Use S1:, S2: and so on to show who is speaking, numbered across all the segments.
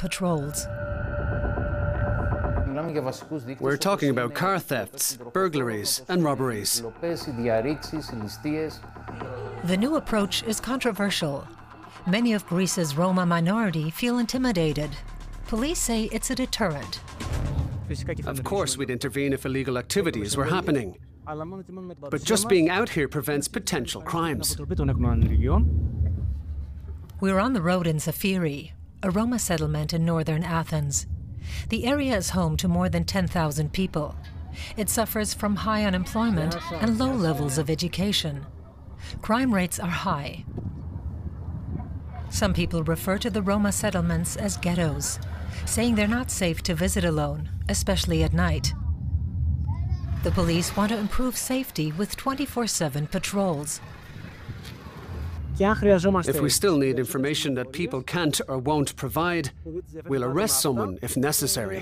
S1: patrols.
S2: We're talking about car thefts, burglaries and robberies.
S1: The new approach is controversial. Many of Greece's Roma minority feel intimidated. Police say it's a deterrent.
S2: Of course we'd intervene if illegal activities were happening. But just being out here prevents potential crimes.
S1: We're on the road in Zafiri, a Roma settlement in northern Athens. The area is home to more than 10,000 people. It suffers from high unemployment and low levels of education. Crime rates are high. Some people refer to the Roma settlements as ghettos, saying they're not safe to visit alone, especially at night. The police want to improve safety with 24/7 patrols.
S2: If we still need information that people can't or won't provide, we'll arrest someone if necessary.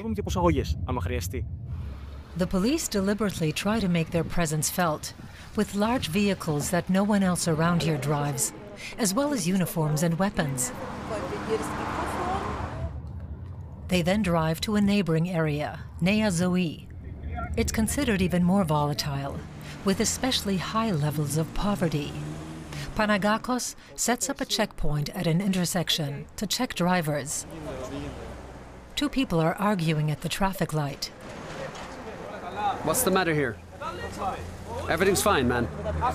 S1: The police deliberately try to make their presence felt, with large vehicles that no one else around here drives, as well as uniforms and weapons. They then drive to a neighboring area, Nea Zoe. It's considered even more volatile, with especially high levels of poverty. Panagakos sets up a checkpoint at an intersection to check drivers. Two people are arguing at the traffic light.
S2: What's the matter here? Everything's fine, man.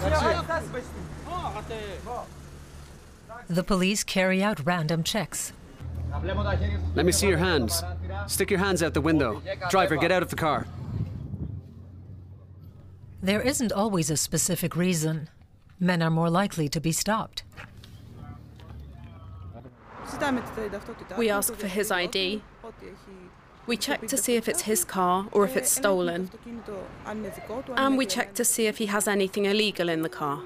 S1: The police carry out random checks.
S2: Let me see your hands. Stick your hands out the window. Driver, get out of the car.
S1: There isn't always a specific reason. Men are more likely to be stopped.
S3: We ask for his ID. We check to see if it's his car or if it's stolen. And we check to see if he has anything illegal in the car.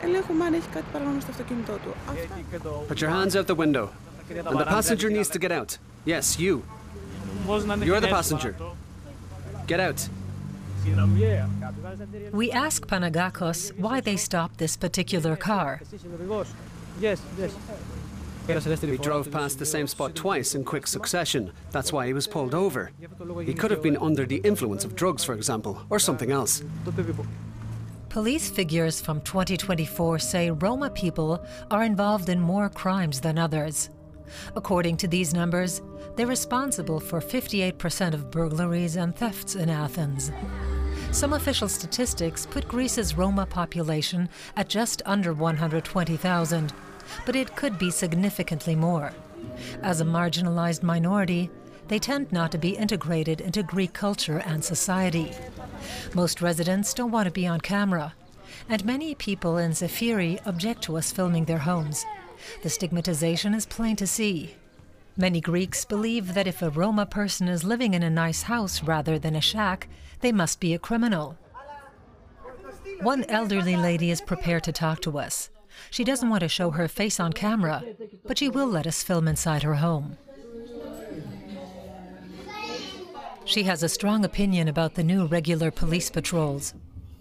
S2: Put your hands out the window. And the passenger needs to get out. Yes, you. You're the passenger. Get out.
S1: We ask Panagakos why they stopped this particular car.
S2: He drove past the same spot twice in quick succession. That's why he was pulled over. He could have been under the influence of drugs, for example, or something else.
S1: Police figures from 2024 say Roma people are involved in more crimes than others. According to these numbers, they're responsible for 58% of burglaries and thefts in Athens. Some official statistics put Greece's Roma population at just under 120,000, but it could be significantly more. As a marginalized minority, they tend not to be integrated into Greek culture and society. Most residents don't want to be on camera, and many people in Zafiri object to us filming their homes. The stigmatization is plain to see. Many Greeks believe that if a Roma person is living in a nice house rather than a shack, they must be a criminal. One elderly lady is prepared to talk to us. She doesn't want to show her face on camera, but she will let us film inside her home. She has a strong opinion about the new regular police patrols.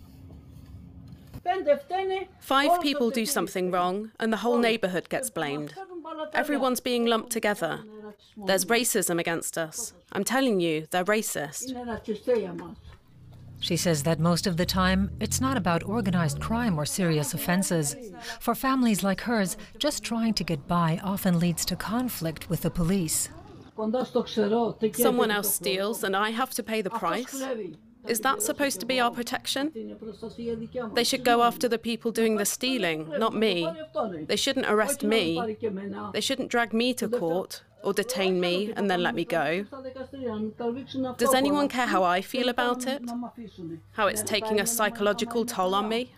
S3: 5 people do something wrong and the whole neighborhood gets blamed. Everyone's being lumped together. There's racism against us. I'm telling you, they're racist.
S1: She says that most of the time, it's not about organized crime or serious offenses. For families like hers, just trying to get by often leads to conflict with the police.
S3: Someone else steals and I have to pay the price? Is that supposed to be our protection? They should go after the people doing the stealing, not me. They shouldn't arrest me. They shouldn't drag me to court or detain me and then let me go. Does anyone care how I feel about it? How it's taking a psychological toll on me?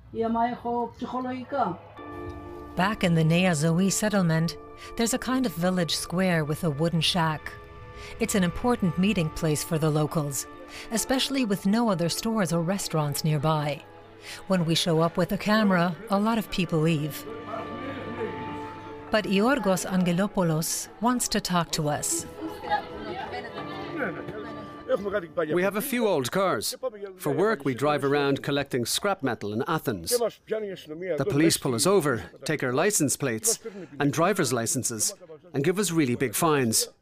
S1: Back in the Nea Zoe settlement, there's a kind of village square with a wooden shack. It's an important meeting place for the locals, especially with no other stores or restaurants nearby. When we show up with a camera, a lot of people leave. But Iorgos Angelopoulos wants to talk to us.
S2: We have a few old cars. For work, we drive around collecting scrap metal in Athens. The police pull us over, take our license plates and driver's licenses, and give us really big fines.